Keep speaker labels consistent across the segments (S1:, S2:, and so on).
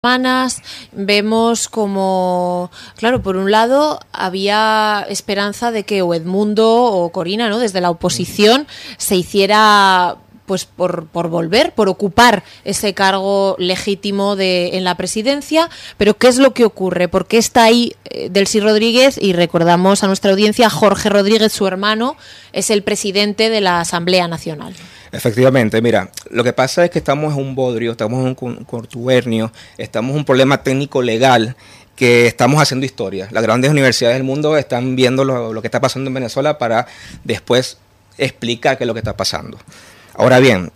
S1: semanas vemos como, claro, por un lado había esperanza de que o Edmundo o Corina, ¿no?, desde la oposición se hiciera pues por volver, por ocupar ese cargo legítimo en la presidencia, pero ¿qué es lo que ocurre? ¿Por qué está ahí Delcy Rodríguez? Y recordamos a nuestra audiencia, Jorge Rodríguez, su hermano, es el presidente de la Asamblea Nacional.
S2: Efectivamente, mira, lo que pasa es que estamos en un bodrio, estamos en un contubernio, estamos en un problema técnico-legal que estamos haciendo historia. Las grandes universidades del mundo están viendo lo que está pasando en Venezuela para después explicar qué es lo que está pasando. Ahora bien,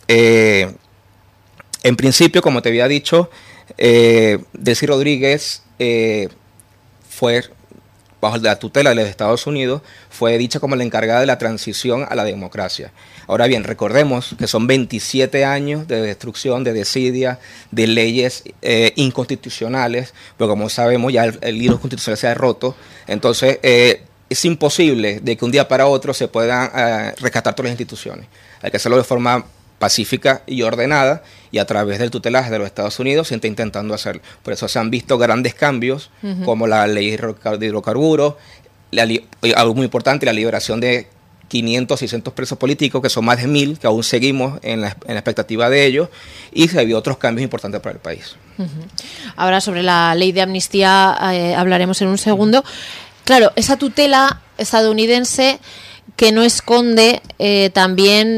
S2: en principio, como te había dicho, Delcy Rodríguez fue, bajo la tutela de los Estados Unidos, fue dicha como la encargada de la transición a la democracia. Ahora bien, recordemos que son 27 años de destrucción, de desidia, de leyes inconstitucionales, pero como sabemos ya el libro constitucional se ha roto, entonces es imposible de que un día para otro se puedan rescatar todas las instituciones. Hay que hacerlo de forma pacífica y ordenada, y a través del tutelaje de los Estados Unidos se está intentando hacerlo. Por eso se han visto grandes cambios, como la ley de hidrocarburos, algo muy importante, la liberación de 500, 600 presos políticos, que son más de 1000, que aún seguimos en la expectativa de ellos, y se ha habido otros cambios importantes para el país.
S1: Ahora, sobre la ley de amnistía hablaremos en un segundo. Claro, esa tutela estadounidense que no esconde también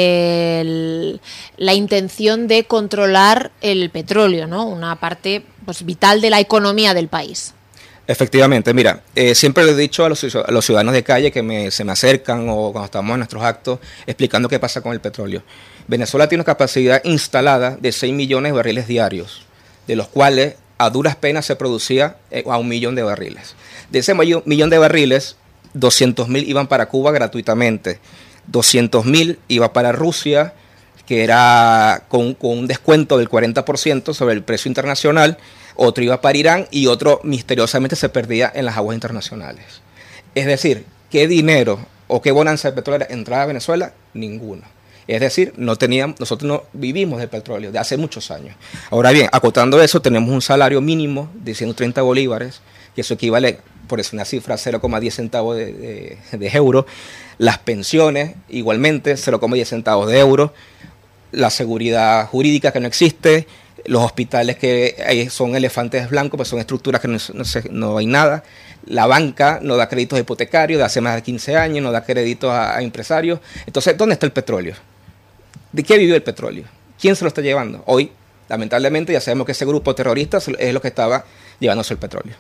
S1: la intención de controlar el petróleo, ¿no? Una parte pues vital de la economía del país.
S2: Efectivamente, mira, siempre le he dicho a los ciudadanos de calle que se me acercan o cuando estamos en nuestros actos explicando qué pasa con el petróleo. Venezuela tiene una capacidad instalada de 6 millones de barriles diarios, de los cuales a duras penas se producía a 1 millón de barriles. De ese millón de barriles, 200.000 iban para Cuba gratuitamente, 200.000 iba para Rusia, que era con un descuento del 40% sobre el precio internacional, otro iba para Irán y otro misteriosamente se perdía en las aguas internacionales. Es decir, ¿qué dinero o qué bonanza de petróleo entraba a Venezuela? Ninguno. Es decir, nosotros no vivimos del petróleo de hace muchos años. Ahora bien, acotando eso, tenemos un salario mínimo de 130 bolívares, que eso equivale, por decir una cifra, 0,10 centavos de euro. Las pensiones, igualmente, 0,10 centavos de euro. La seguridad jurídica que no existe. Los hospitales que son elefantes blancos, pues son estructuras que no hay nada. La banca no da créditos hipotecarios de hace más de 15 años, no da créditos a empresarios. Entonces, ¿dónde está el petróleo? ¿De qué vivió el petróleo? ¿Quién se lo está llevando? Hoy, lamentablemente, ya sabemos que ese grupo terrorista es lo que estaba llevándose el petróleo.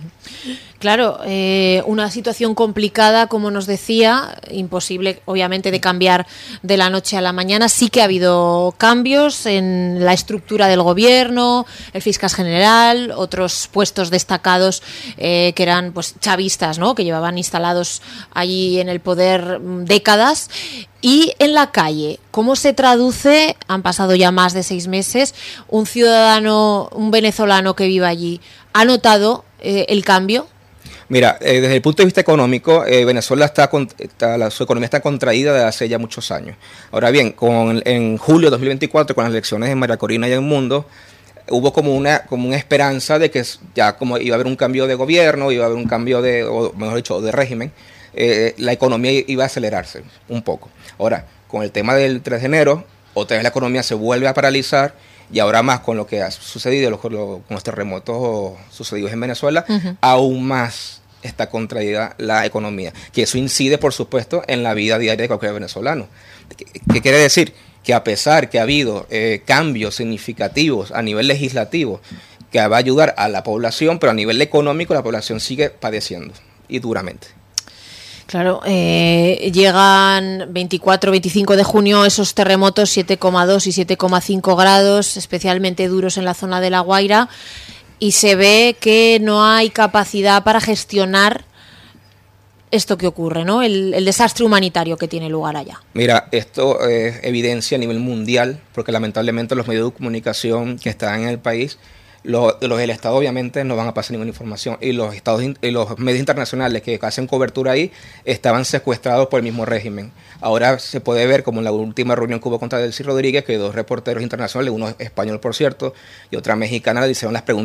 S1: Claro, una situación complicada, como nos decía, imposible obviamente de cambiar de la noche a la mañana. Sí que ha habido cambios en la estructura del gobierno, el fiscal general, otros puestos destacados que eran pues chavistas, ¿no?, que llevaban instalados allí en el poder décadas. Y en la calle, ¿cómo se traduce? Han pasado ya más de 6 meses. Un ciudadano, un venezolano que vive allí, ¿ha notado el cambio?
S2: Mira, desde el punto de vista económico, Venezuela su economía está contraída desde hace ya muchos años. Ahora bien, en julio de 2024, con las elecciones de María Corina y Edmundo, hubo como una esperanza de que ya como iba a haber un cambio de gobierno, iba a haber un cambio de régimen, la economía iba a acelerarse un poco. Ahora, con el tema del 3 de enero, otra vez la economía se vuelve a paralizar, y ahora más con lo que ha sucedido, con los terremotos sucedidos en Venezuela, aún más está contraída la economía. Que eso incide, por supuesto, en la vida diaria de cualquier venezolano. ¿Qué quiere decir? Que a pesar que ha habido cambios significativos a nivel legislativo que va a ayudar a la población, pero a nivel económico la población sigue padeciendo, y duramente.
S1: Claro, llegan 24-25 de junio esos terremotos 7,2 y 7,5 grados, especialmente duros en la zona de La Guaira, y se ve que no hay capacidad para gestionar esto que ocurre, ¿no? El desastre humanitario que tiene lugar allá.
S2: Mira, esto es evidencia a nivel mundial, porque lamentablemente los medios de comunicación que están en el país Los del Estado obviamente no van a pasar ninguna información, y los medios internacionales que hacen cobertura ahí estaban secuestrados por el mismo régimen. Ahora se puede ver, como en la última reunión que hubo contra Delcy Rodríguez, que 2 reporteros internacionales, uno español por cierto, y otra mexicana, le hicieron las preguntas